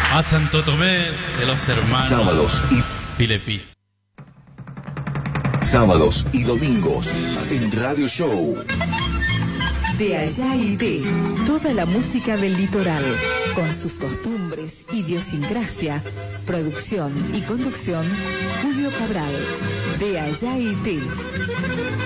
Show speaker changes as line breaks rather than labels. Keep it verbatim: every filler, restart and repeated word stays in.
a Santo Tomé de los hermanos
Sábados y
Filepis.
Sábados y domingos en Radio Show.
De allá y de toda la música del litoral, con sus costumbres, idiosincrasia, producción y conducción, Julio Cabral. De allá y de